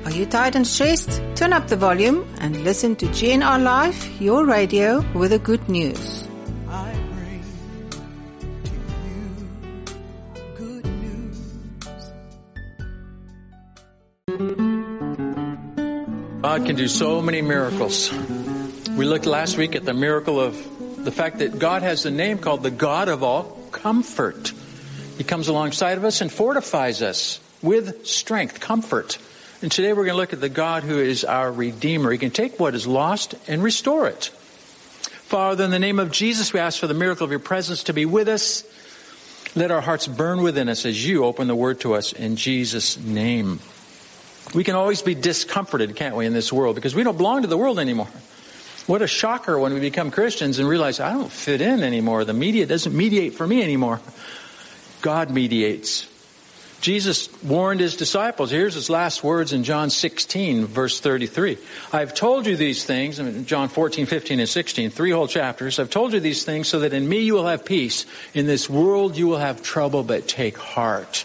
Are you tired and stressed? Turn up the volume and listen to GNR Live, your radio with the good news. I bring to you good news. God can do so many miracles. We looked last week at the miracle of the fact that God has a name called the God of all comfort. He comes alongside of us and fortifies us with strength, comfort. And today we're going to look at the God who is our Redeemer. He can take what is lost and restore it. Father, in the name of Jesus, we ask for the miracle of your presence to be with us. Let our hearts burn within us as you open the word to us in Jesus' name. We can always be discomforted, can't we, in this world, because we don't belong to the world anymore. What a shocker when we become Christians and realize I don't fit in anymore. The media doesn't mediate for me anymore. God mediates. Jesus warned his disciples. Here's his last words in John 16, verse 33. I've told you these things, John 14, 15, and 16, 3 whole chapters. I've told you these things so that in me you will have peace. In this world you will have trouble, but take heart.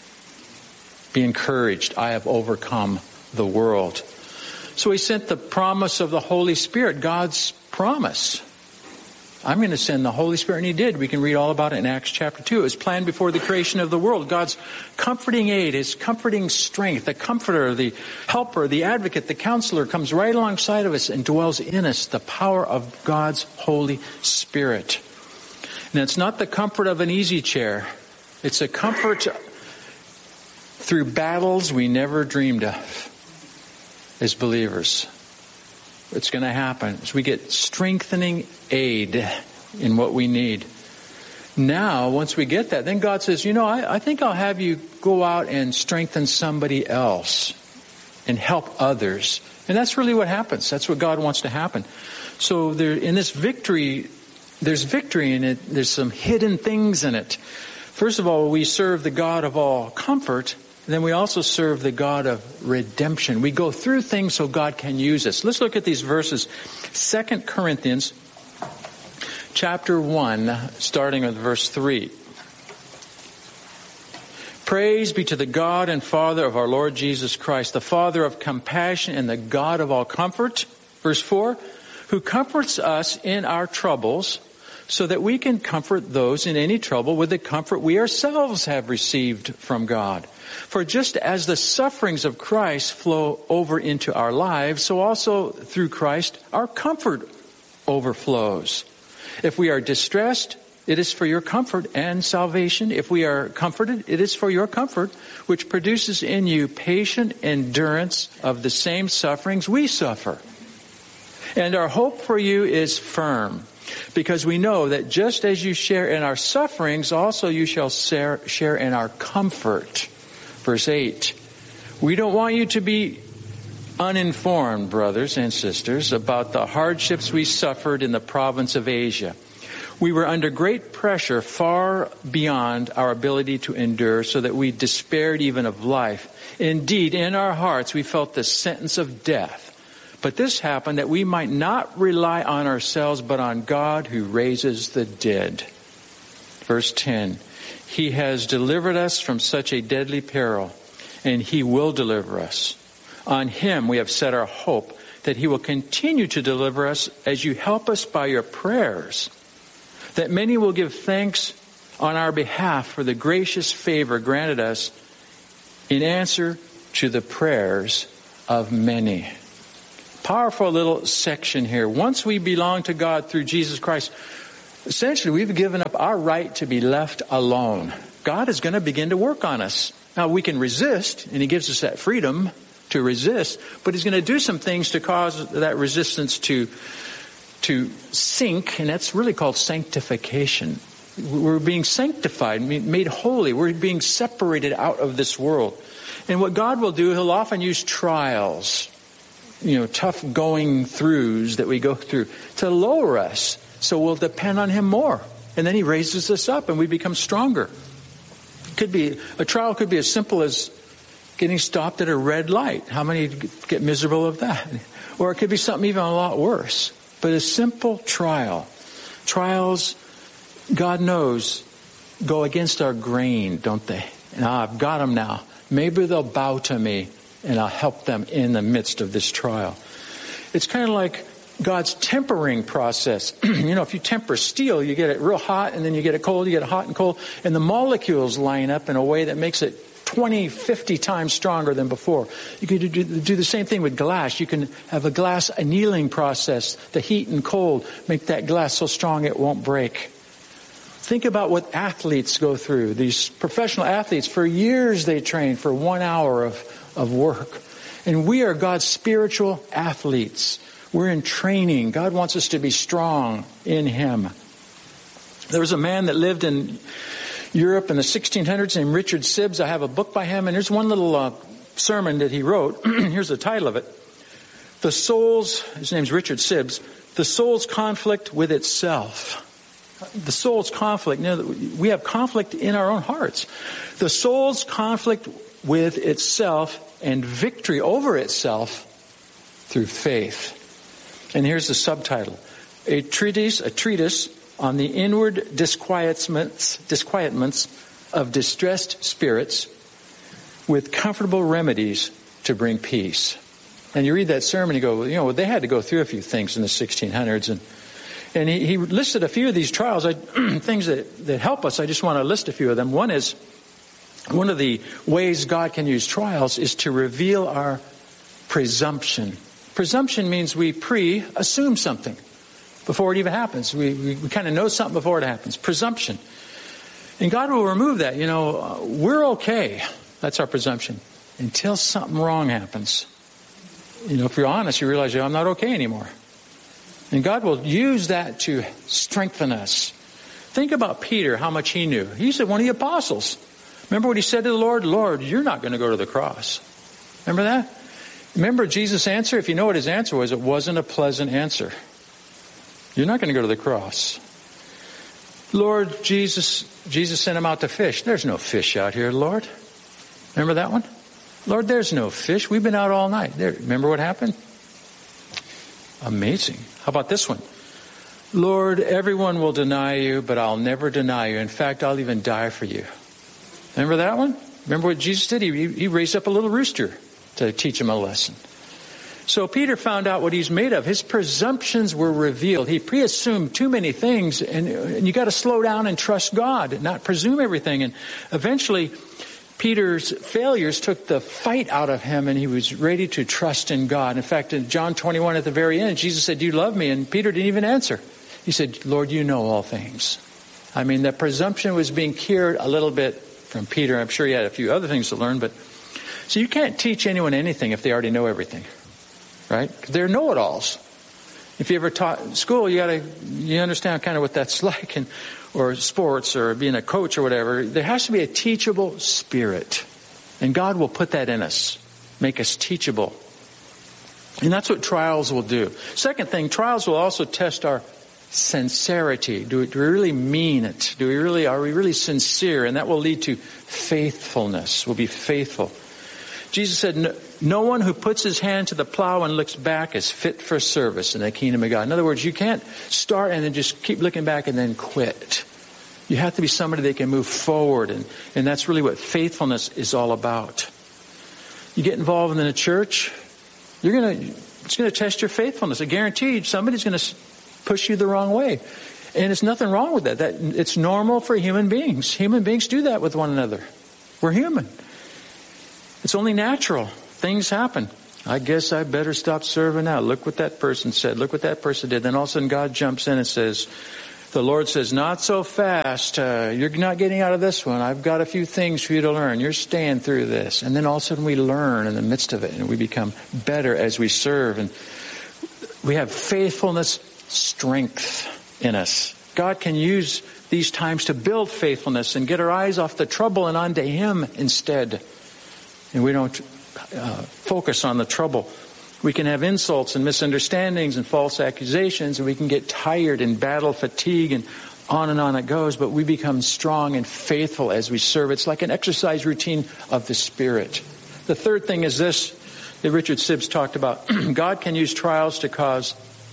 Be encouraged. I have overcome the world. So he sent the promise of the Holy Spirit, God's promise. I'm going to send the Holy Spirit, and he did. We can read all about it in Acts chapter 2. It was planned before the creation of the world. God's comforting aid, his comforting strength, the comforter, the helper, the advocate, the counselor comes right alongside of us and dwells in us, the power of God's Holy Spirit. And it's not the comfort of an easy chair. It's a comfort through battles we never dreamed of as believers. It's going to happen as we get strengthening aid in what we need. Now, once we get that, then God says, I think I'll have you go out and strengthen somebody else and help others. And that's really what happens. That's what God wants to happen. So in this victory, there's victory in it. There's some hidden things in it. First of all, we serve the God of all comfort. Then we also serve the God of redemption. We go through things so God can use us. Let's look at these verses. 2 Corinthians chapter 1, starting with verse 3. Praise be to the God and Father of our Lord Jesus Christ, the Father of compassion and the God of all comfort. Verse 4, who comforts us in our troubles, so that we can comfort those in any trouble with the comfort we ourselves have received from God. For just as the sufferings of Christ flow over into our lives, so also through Christ our comfort overflows. If we are distressed, it is for your comfort and salvation. If we are comforted, it is for your comfort, which produces in you patient endurance of the same sufferings we suffer. And our hope for you is firm, because we know that just as you share in our sufferings, also you shall share in our comfort. Verse 8, we don't want you to be uninformed, brothers and sisters, about the hardships we suffered in the province of Asia. We were under great pressure far beyond our ability to endure, so that we despaired even of life. Indeed, in our hearts we felt the sentence of death. But this happened that we might not rely on ourselves, but on God who raises the dead. Verse 10, he has delivered us from such a deadly peril, and he will deliver us. On him we have set our hope that he will continue to deliver us as you help us by your prayers, that many will give thanks on our behalf for the gracious favor granted us in answer to the prayers of many. Powerful little section here. Once we belong to God through Jesus Christ, essentially we've given up our right to be left alone. God is going to begin to work on us. Now we can resist, and he gives us that freedom to resist, but he's going to do some things to cause that resistance to sink, and that's really called sanctification. We're being sanctified, made holy. We're being separated out of this world. And what God will do, he'll often use trials, tough going throughs that we go through to lower us, so we'll depend on him more. And then he raises us up and we become stronger. A trial could be as simple as getting stopped at a red light. How many get miserable of that? Or it could be something even a lot worse. But a simple trial. Trials, God knows, go against our grain, don't they? I've got them now. Maybe they'll bow to me. and I'll help them in the midst of this trial. It's kind of like God's tempering process. If you temper steel, you get it real hot, and then you get it cold, you get it hot and cold, and the molecules line up in a way that makes it 20, 50 times stronger than before. You could do the same thing with glass. You can have a glass annealing process. The heat and cold make that glass so strong it won't break. Think about what athletes go through. These professional athletes, for years they train for 1 hour of work. And we are God's spiritual athletes. We're in training. God wants us to be strong in Him. There was a man that lived in Europe in the 1600s named Richard Sibbes. I have a book by him, and there's one little sermon that he wrote. Here's the title of it. His name's Richard Sibbes, The Soul's Conflict with Itself. The soul's conflict. We have conflict in our own hearts. The soul's conflict with itself and victory over itself through faith. And here's the subtitle. A treatise on the inward disquietments of distressed spirits with comfortable remedies to bring peace. And you read that sermon, you go, they had to go through a few things in the 1600s. And he listed a few of these trials, things that help us. I just want to list a few of them. One of the ways God can use trials is to reveal our presumption. Presumption means we assume something before it even happens. We kind of know something before it happens. Presumption. And God will remove that. We're okay. That's our presumption. Until something wrong happens. If you're honest, you realize, I'm not okay anymore. And God will use that to strengthen us. Think about Peter, how much he knew. He's one of the apostles. Remember what he said to the Lord? Lord, you're not going to go to the cross. Remember that? Remember Jesus' answer? If you know what his answer was, it wasn't a pleasant answer. You're not going to go to the cross. Lord, Jesus sent him out to fish. There's no fish out here, Lord. Remember that one? Lord, there's no fish. We've been out all night. Remember what happened? Amazing. How about this one? Lord, everyone will deny you, but I'll never deny you. In fact, I'll even die for you. Remember that one? Remember what Jesus did? He raised up a little rooster to teach him a lesson. So Peter found out what he's made of. His presumptions were revealed. He pre-assumed too many things, and you got to slow down and trust God and not presume everything. And eventually, Peter's failures took the fight out of him, and he was ready to trust in God. In fact, in John 21 at the very end, Jesus said, "Do you love me?" And Peter didn't even answer. He said, "Lord, you know all things." I mean, the presumption was being cured a little bit from Peter. I'm sure he had a few other things to learn, but so you can't teach anyone anything if they already know everything, right? They're know-it-alls. If you ever taught in school, you understand kind of what that's like, or sports, or being a coach or whatever. There has to be a teachable spirit, and God will put that in us, make us teachable, and that's what trials will do. Second thing, trials will also test our sincerity. Do we really mean it? Are we really sincere? And that will lead to faithfulness. We'll be faithful. Jesus said, no one who puts his hand to the plow and looks back is fit for service in the kingdom of God. In other words, you can't start and then just keep looking back and then quit. You have to be somebody that can move forward. And that's really what faithfulness is all about. You get involved in a church, it's going to test your faithfulness. I guarantee you, somebody's going to push you the wrong way. And there's nothing wrong with that. It's normal for human beings. Human beings do that with one another. We're human. It's only natural. Things happen. I guess I better stop serving now. Look what that person said. Look what that person did. Then all of a sudden God jumps in and says, the Lord says, not so fast. You're not getting out of this one. I've got a few things for you to learn. You're staying through this. And then all of a sudden we learn in the midst of it, and we become better as we serve. And we have faithfulness, strength in us. God can use these times to build faithfulness and get our eyes off the trouble and onto Him instead. And we don't focus on the trouble. We can have insults and misunderstandings and false accusations, and we can get tired and battle fatigue, and on it goes, but we become strong and faithful as we serve. It's like an exercise routine of the Spirit. The third thing is this, that Richard Sibbes talked about. God can use trials to cause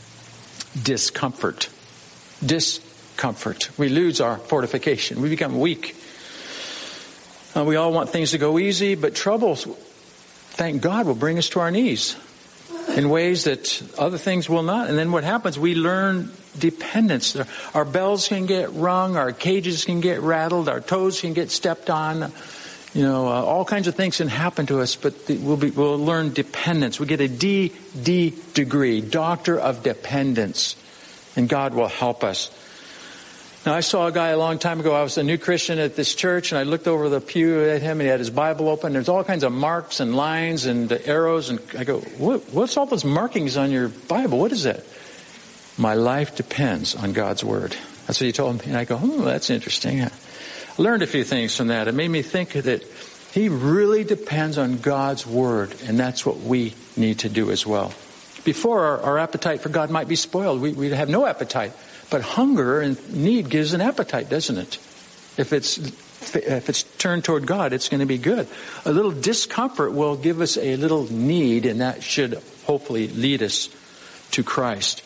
discomfort. Discomfort. We lose our fortification. We become weak. We all want things to go easy, but trouble thank God, will bring us to our knees in ways that other things will not. And then what happens, we learn dependence. Our bells can get rung, our cages can get rattled, our toes can get stepped on. All kinds of things can happen to us, but we'll learn dependence. We get a D degree, Doctor of Dependence, and God will help us. Now, I saw a guy a long time ago. I was a new Christian at this church, and I looked over the pew at him, and he had his Bible open. There's all kinds of marks and lines and arrows, and I go, what's all those markings on your Bible? What is that? My life depends on God's Word. That's what he told me. And I go, that's interesting. I learned a few things from that. It made me think that he really depends on God's Word, and that's what we need to do as well. Before, our appetite for God might be spoiled. We'd have no appetite. But hunger and need gives an appetite, doesn't it? If it's turned toward God, it's going to be good. A little discomfort will give us a little need, and that should hopefully lead us to Christ.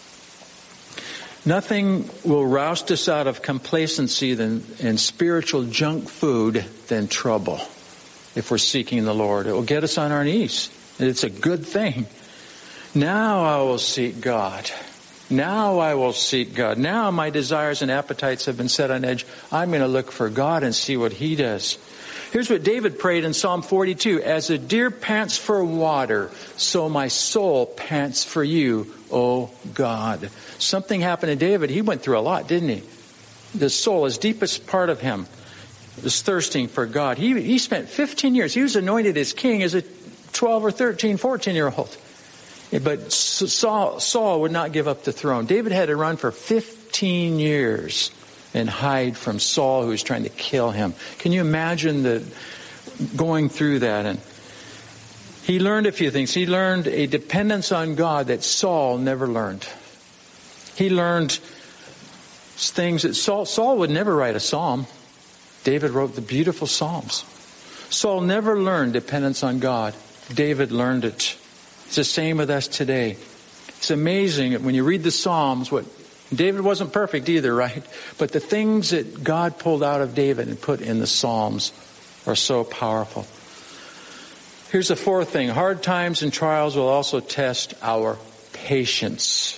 Nothing will roust us out of complacency and spiritual junk food than trouble. If we're seeking the Lord, it will get us on our knees. It's a good thing. Now I will seek God. Now I will seek God. Now my desires and appetites have been set on edge. I'm going to look for God and see what He does. Here's what David prayed in Psalm 42. As a deer pants for water, so my soul pants for you, O God. Something happened to David. He went through a lot, didn't he? The soul, his deepest part of him, was thirsting for God. He spent 15 years. He was anointed as king as a 12 or 13, 14-year-old. But Saul would not give up the throne. David had to run for 15 years and hide from Saul, who was trying to kill him. Can you imagine going through that? And he learned a few things. He learned a dependence on God that Saul never learned. He learned things that Saul would never write a psalm. David wrote the beautiful Psalms. Saul never learned dependence on God. David learned it. It's the same with us today. It's amazing when you read the Psalms. David wasn't perfect either, right? But the things that God pulled out of David and put in the Psalms are so powerful. Here's the fourth thing. Hard times and trials will also test our patience.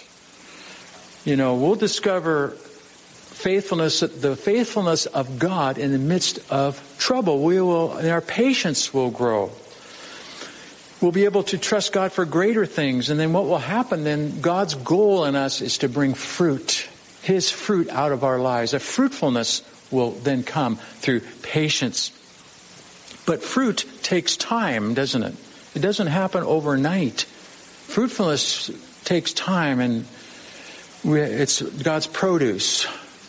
We'll discover the faithfulness of God in the midst of trouble. And our patience will grow. We'll be able to trust God for greater things. And then what will happen then, God's goal in us is to bring fruit, His fruit out of our lives. A fruitfulness will then come through patience. But fruit takes time, doesn't it? It doesn't happen overnight. Fruitfulness takes time, and it's God's produce.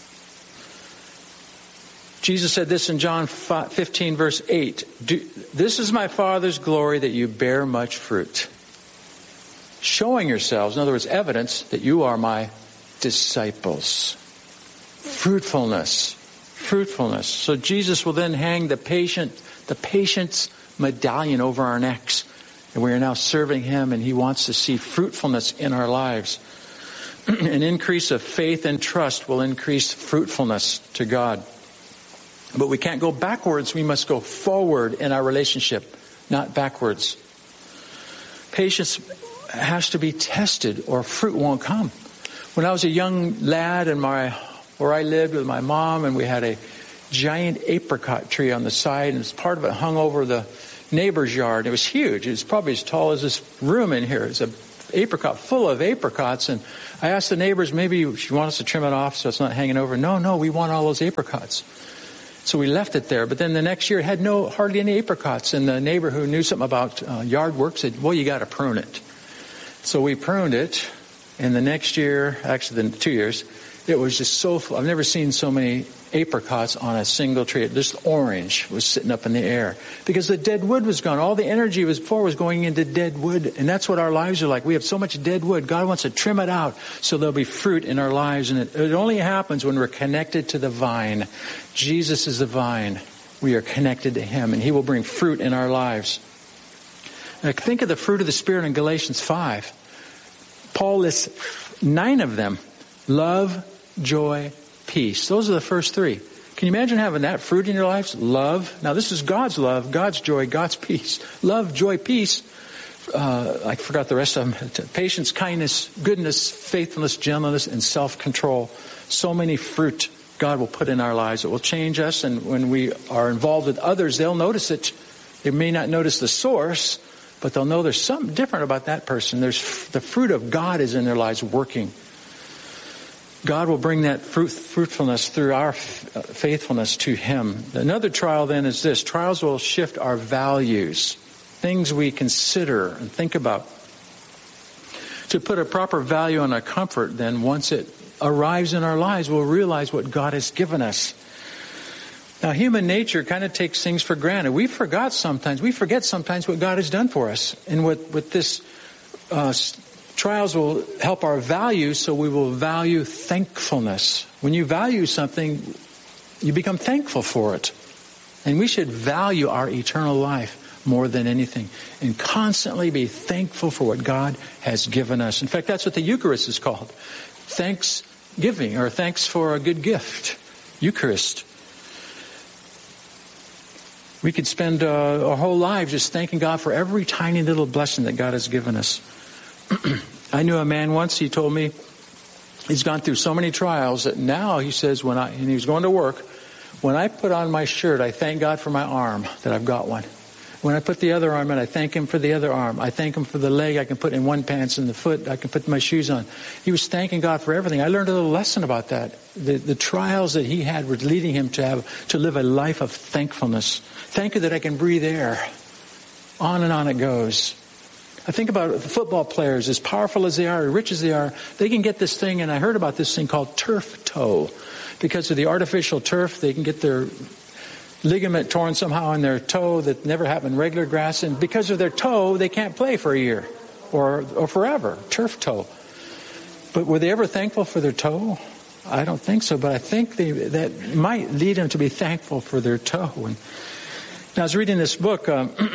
Jesus said this in John 15, verse 8. This is my Father's glory, that you bear much fruit. Showing yourselves, in other words, evidence that you are my disciples. Fruitfulness. So Jesus will then hang the patience medallion over our necks. And we are now serving Him, and He wants to see fruitfulness in our lives. An increase of faith and trust will increase fruitfulness to God. But we can't go backwards. We must go forward in our relationship, not backwards. Patience has to be tested, or fruit won't come. When I was a young lad where I lived with my mom, and we had a giant apricot tree on the side, and part of it hung over the neighbor's yard. It was huge. It was probably as tall as this room in here. It's an apricot full of apricots, and I asked the neighbors, maybe she want us to trim it off so it's not hanging over. No, we want all those apricots. So we left it there. But then the next year it had hardly any apricots. And the neighbor who knew something about yard work said, well, you got to prune it. So we pruned it. And the next year, actually the 2 years, it was just so full. I've never seen so many apricots on a single tree. Just orange was sitting up in the air. Because the dead wood was gone. All the energy was going into dead wood. And that's what our lives are like. We have so much dead wood. God wants to trim it out so there'll be fruit in our lives. And it only happens when we're connected to the vine. Jesus is the vine. We are connected to Him, and He will bring fruit in our lives. Now, think of the fruit of the Spirit in Galatians 5. Paul lists 9 of them. Love, joy, peace. Those are the first 3. Can you imagine having that fruit in your lives? Love. Now this is God's love, God's joy, God's peace. Love, joy, peace. I forgot the rest of them. Patience, kindness, goodness, faithfulness, gentleness, and self-control. So many fruit God will put in our lives. It will change us, and when we are involved with others, they'll notice it. They may not notice the source, but they'll know there's something different about that person. There's the fruit of God is in their lives working. God will bring that fruitfulness through our faithfulness to Him. Another trial then is this. Trials will shift our values, things we consider and think about. To put a proper value on our comfort, then once it arrives in our lives, we'll realize what God has given us. Now, human nature kind of takes things for granted. We forget sometimes what God has done for us. And with this trials will help our values, so we will value thankfulness. When you value something, you become thankful for it. And we should value our eternal life more than anything and constantly be thankful for what God has given us. In fact, that's what the Eucharist is called. Thanksgiving, or thanks for a good gift. Eucharist. We could spend our whole lives just thanking God for every tiny little blessing that God has given us. I knew a man once, he told me, he's gone through so many trials that now, he says, and he was going to work, when I put on my shirt, I thank God for my arm, that I've got one. When I put the other arm in, I thank Him for the other arm. I thank Him for the leg I can put in one pants and the foot I can put my shoes on. He was thanking God for everything. I learned a little lesson about that. The trials that he had were leading him to live a life of thankfulness. Thank you that I can breathe air. On and on it goes. I think about football players, as powerful as they are, as rich as they are, they can get this thing, and I heard about this thing called turf toe. Because of the artificial turf, they can get their ligament torn somehow in their toe that never happened in regular grass, and because of their toe, they can't play for a year or forever. Turf toe. But were they ever thankful for their toe? I don't think so, but I think that might lead them to be thankful for their toe. And I was reading this book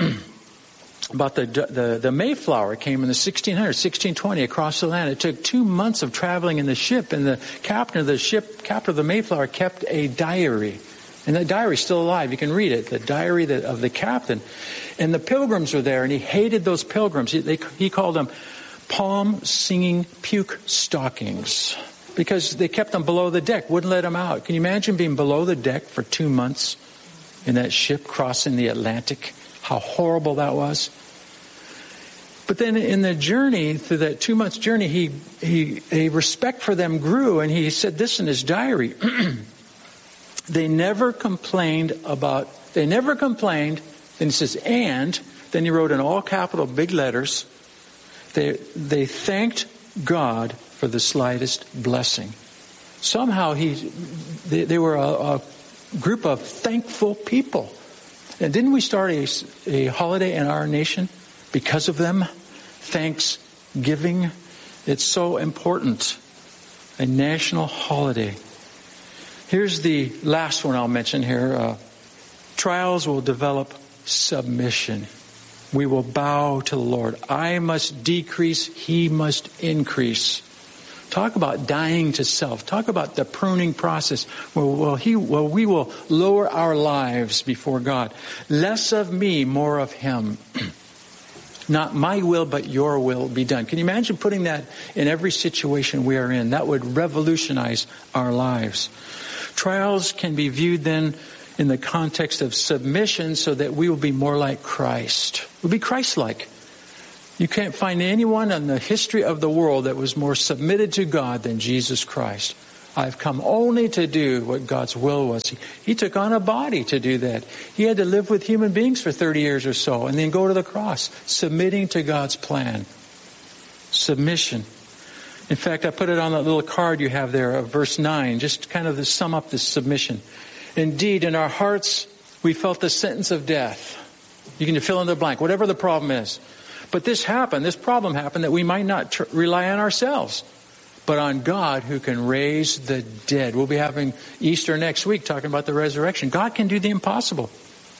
about the Mayflower. It came in the 1600s, 1620, across the land. It took 2 months of traveling in the ship, and the captain of the Mayflower, kept a diary. And that diary's still alive. You can read it, the diary of the captain. And the pilgrims were there, and he hated those pilgrims. He called them palm-singing puke stockings because they kept them below the deck, wouldn't let them out. Can you imagine being below the deck for 2 months in that ship crossing the Atlantic? How horrible that was. But then in the journey, through that 2 months journey, a respect for them grew, and he said this in his diary. They never complained. Then he says, and then he wrote in all capital big letters, they thanked God for the slightest blessing. Somehow they were a group of thankful people. And didn't we start a holiday in our nation because of them? Thanksgiving. It's so important. A national holiday. Here's the last one I'll mention here. Trials will develop submission. We will bow to the Lord. I must decrease, He must increase. Talk about dying to self. Talk about the pruning process where we will lower our lives before God. Less of me, more of Him. Not my will, but your will be done. Can you imagine putting that in every situation we are in? That would revolutionize our lives. Trials can be viewed then in the context of submission so that we will be more like Christ. We'll be Christ-like. You can't find anyone in the history of the world that was more submitted to God than Jesus Christ. I've come only to do what God's will was. He took on a body to do that. He had to live with human beings for 30 years or so and then go to the cross, submitting to God's plan. Submission. In fact, I put it on that little card you have there of verse 9, just kind of to sum up this submission. Indeed, in our hearts, we felt the sentence of death. You can fill in the blank, whatever the problem is. But this problem happened that we might not rely on ourselves, but on God who can raise the dead. We'll be having Easter next week talking about the resurrection. God can do the impossible.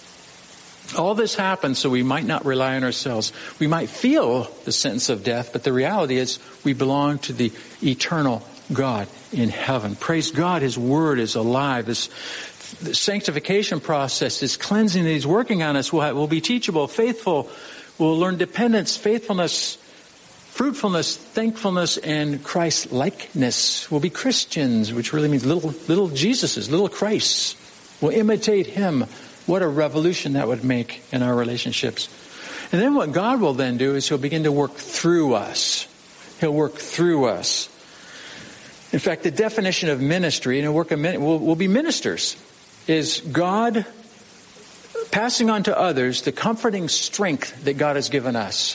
All this happened so we might not rely on ourselves. We might feel the sentence of death, but the reality is we belong to the eternal God in heaven. Praise God, His Word is alive. This the sanctification process, this cleansing that He's working on us, we'll be teachable, faithful. We'll learn dependence, faithfulness, fruitfulness, thankfulness, and Christ-likeness. We'll be Christians, which really means little Jesuses, little Christs. We'll imitate Him. What a revolution that would make in our relationships. And then what God will then do is He'll begin to work through us. He'll work through us. In fact, the definition of ministry, we'll be ministers, is God passing on to others the comforting strength that God has given us.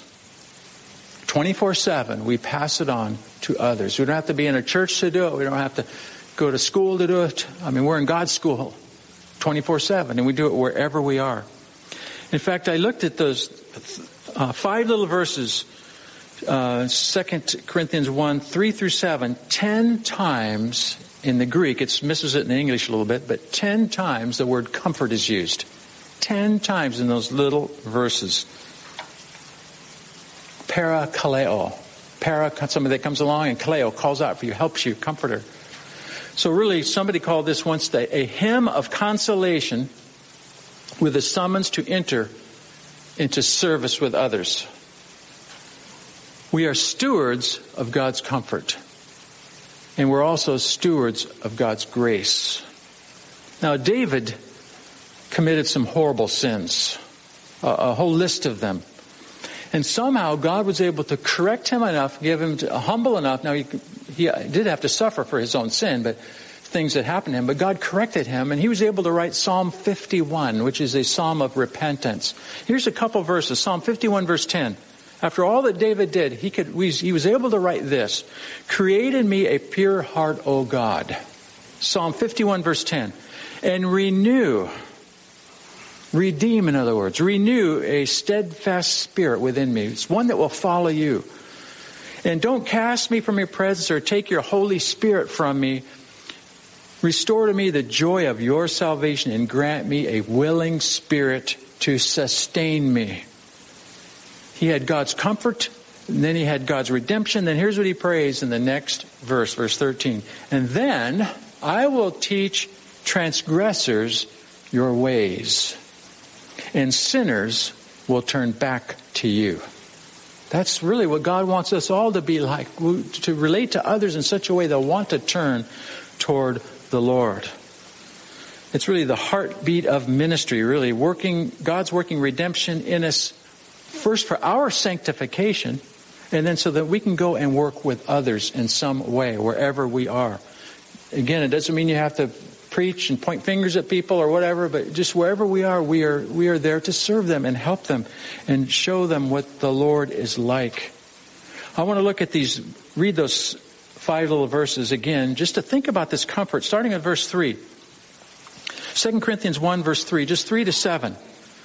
24/7, we pass it on to others. We don't have to be in a church to do it. We don't have to go to school to do it. I mean, we're in God's school 24/7, and we do it wherever we are. In fact, I looked at those 5 little verses, 2 Corinthians 1, 3 through 7, 10 times in the Greek. It misses it in the English a little bit, but 10 times the word comfort is used. 10 times in those little verses. Parakaleo. Somebody that comes along, and kaleo calls out for you, helps you, comforter. So really, somebody called this once a hymn of consolation with a summons to enter into service with others. We are stewards of God's comfort. And we're also stewards of God's grace. Now, David committed some horrible sins, a whole list of them. And somehow God was able to correct him enough, give him humble enough. Now, he did have to suffer for his own sin, but things that happened to him. But God corrected him, and he was able to write Psalm 51, which is a psalm of repentance. Here's a couple verses. Psalm 51, verse 10. After all that David did, he was able to write this. Create in me a pure heart, O God. Psalm 51, verse 10. And redeem, in other words, renew a steadfast spirit within me. It's one that will follow you. And don't cast me from your presence or take your Holy Spirit from me. Restore to me the joy of your salvation and grant me a willing spirit to sustain me. He had God's comfort, and then he had God's redemption. Then here's what he prays in the next verse, verse 13. And then I will teach transgressors your ways, and sinners will turn back to you. That's really what God wants us all to be like, to relate to others in such a way they'll want to turn toward the Lord. It's really the heartbeat of ministry, really. God's working redemption in us, first for our sanctification, and then so that we can go and work with others in some way, wherever we are. Again, it doesn't mean you have to preach and point fingers at people or whatever, but just wherever we are there to serve them and help them and show them what the Lord is like. I want to look at read those 5 little verses again, just to think about this comfort, starting at verse 3. 2 Corinthians 1, verse 3, just 3 to 7.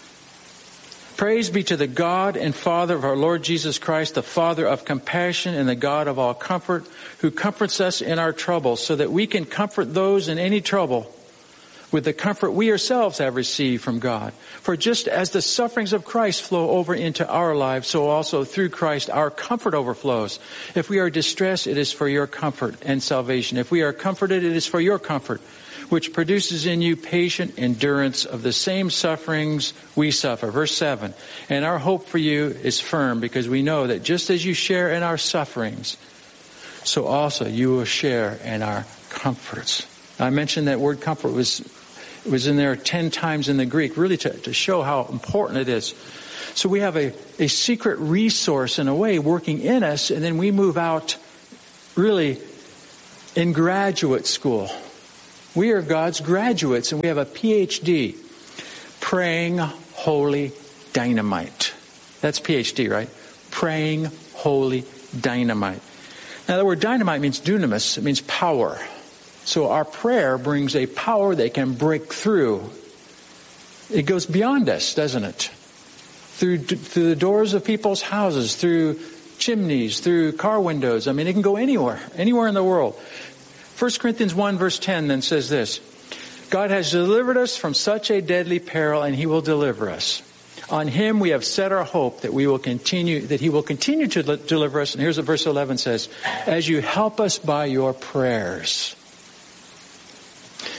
Praise be to the God and Father of our Lord Jesus Christ, the Father of compassion and the God of all comfort, who comforts us in our trouble, so that we can comfort those in any trouble with the comfort we ourselves have received from God. For just as the sufferings of Christ flow over into our lives, so also through Christ our comfort overflows. If we are distressed, it is for your comfort and salvation. If we are comforted, it is for your comfort, which produces in you patient endurance of the same sufferings we suffer. Verse 7, and our hope for you is firm, because we know that just as you share in our sufferings, so also you will share in our comforts. I mentioned that word comfort was in there 10 times in the Greek, really to show how important it is. So we have a secret resource in a way working in us, and then we move out really in graduate school. We are God's graduates, and we have a PhD, praying holy dynamite. That's PhD, right? Praying holy dynamite. Now, the word dynamite means dunamis. It means power. So our prayer brings a power that can break through. It goes beyond us, doesn't it? Through the doors of people's houses, through chimneys, through car windows. I mean, it can go anywhere in the world. 1 Corinthians 1 verse 10 then says this, God has delivered us from such a deadly peril, and he will deliver us. On him we have set our hope that he will continue to deliver us. And here's what verse 11 says, as you help us by your prayers.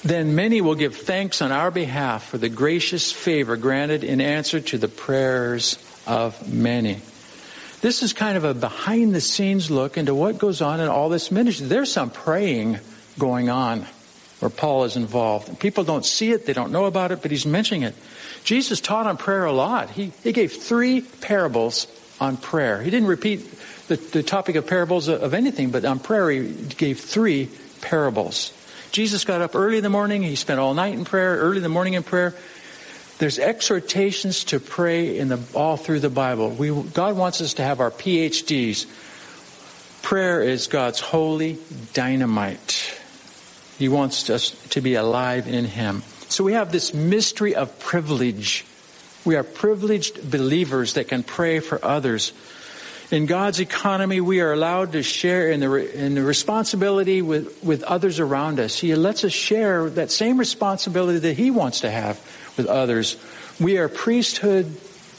Then many will give thanks on our behalf for the gracious favor granted in answer to the prayers of many. This is kind of a behind-the-scenes look into what goes on in all this ministry. There's some praying going on where Paul is involved. People don't see it, they don't know about it, but he's mentioning it. Jesus taught on prayer a lot. He gave 3 parables on prayer. He didn't repeat the topic of parables of anything, but on prayer he gave 3 parables. Jesus got up early in the morning. He spent all night in prayer, early in the morning in prayer. There's exhortations to pray all through the Bible. God wants us to have our PhDs. Prayer is God's holy dynamite. He wants us to be alive in Him. So we have this mystery of privilege. We are privileged believers that can pray for others. In God's economy, we are allowed to share in the responsibility with others around us. He lets us share that same responsibility that He wants to have with others. We are priesthood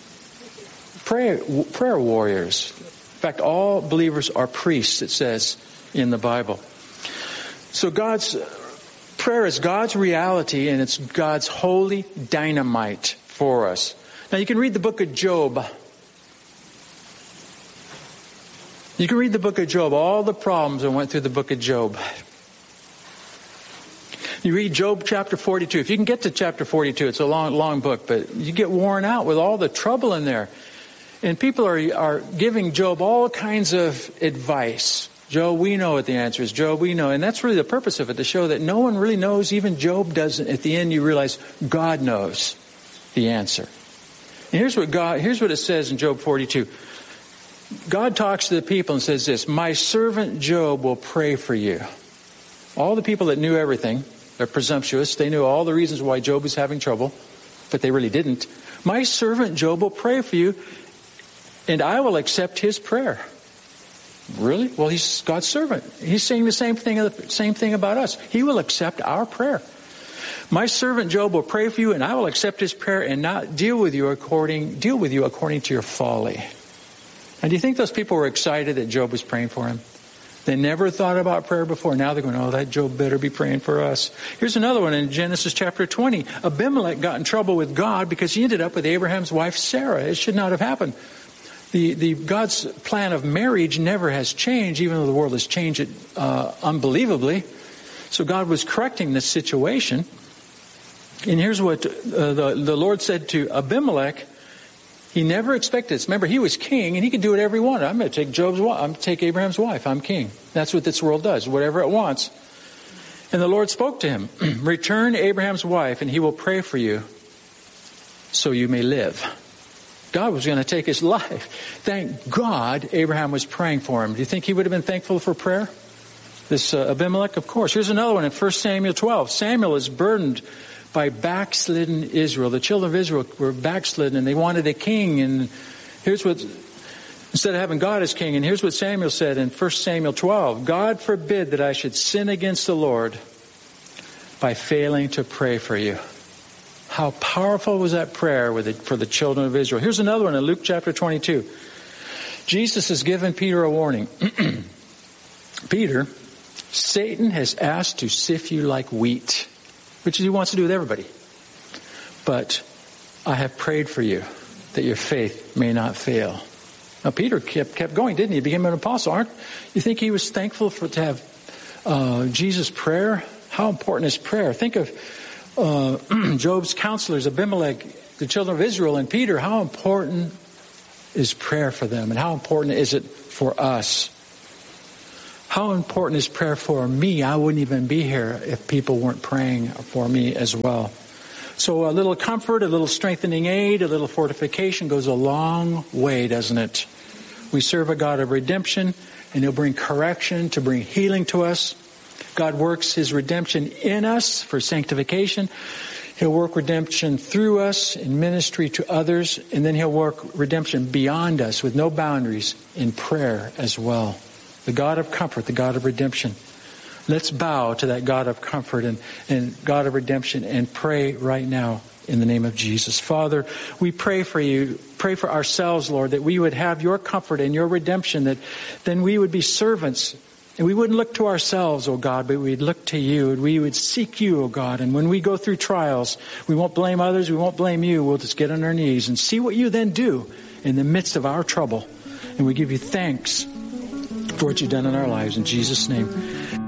prayer warriors. In fact, all believers are priests, it says in the Bible. So God's prayer is God's reality, and it's God's holy dynamite for us. Now you can read the book of Job. You can read the book of Job, all the problems that went through the book of Job. You read Job chapter 42. If you can get to chapter 42, it's a long book, but you get worn out with all the trouble in there. And people are giving Job all kinds of advice. Job, we know what the answer is. Job, we know. And that's really the purpose of it, to show that no one really knows. Even Job doesn't. At the end, you realize God knows the answer. And here's what it says in Job 42. God talks to the people and says this: my servant Job will pray for you. All the people that knew everything, they're presumptuous. They knew all the reasons why Job was having trouble, but they really didn't. My servant Job will pray for you, and I will accept his prayer. Really? Well, he's God's servant. He's saying the same thing about us. He will accept our prayer. My servant Job will pray for you, and I will accept his prayer and not deal with you according to your folly. And do you think those people were excited that Job was praying for him? They never thought about prayer before. Now they're going, oh, that Job better be praying for us. Here's another one in Genesis chapter 20. Abimelech got in trouble with God because he ended up with Abraham's wife Sarah. It should not have happened. The God's plan of marriage never has changed, even though the world has changed it unbelievably. So God was correcting this situation. And here's what the Lord said to Abimelech. He never expected this. Remember, he was king, and he could do whatever he wanted. I'm going to take Job's wife. I'm going to take Abraham's wife. I'm king. That's what this world does, whatever it wants. And the Lord spoke to him, return Abraham's wife, and he will pray for you so you may live. God was going to take his life. Thank God Abraham was praying for him. Do you think he would have been thankful for prayer? This Abimelech, of course. Here's another one in 1 Samuel 12. Samuel is burdened by backslidden Israel. The children of Israel were backslidden, and they wanted a king. And here's what, instead of having God as king, and here's what Samuel said in 1 Samuel 12. God forbid that I should sin against the Lord by failing to pray for you. How powerful was that prayer for the children of Israel? Here's another one in Luke chapter 22. Jesus has given Peter a warning. Peter, Satan has asked to sift you like wheat, which he wants to do with everybody. But I have prayed for you that your faith may not fail. Now Peter kept going, didn't he? He became an apostle. Aren't you think he was thankful to have Jesus' prayer? How important is prayer? Think of Job's counselors, Abimelech, the children of Israel, and Peter. How important is prayer for them, and how important is it for us? How important is prayer for me? I wouldn't even be here if people weren't praying for me as well. So a little comfort, a little strengthening aid, a little fortification goes a long way, doesn't it? We serve a God of redemption, and He'll bring correction to bring healing to us. God works His redemption in us for sanctification. He'll work redemption through us in ministry to others, and then He'll work redemption beyond us with no boundaries in prayer as well. The God of comfort, the God of redemption. Let's bow to that God of comfort and God of redemption and pray right now in the name of Jesus. Father, we pray for you, pray for ourselves, Lord, that we would have your comfort and your redemption, that then we would be servants And we wouldn't look to ourselves, oh God, but we'd look to you, and we would seek you, oh God. And when we go through trials, we won't blame others, we won't blame you. We'll just get on our knees and see what you then do in the midst of our trouble. And we give you thanks for what you've done in our lives. In Jesus' name.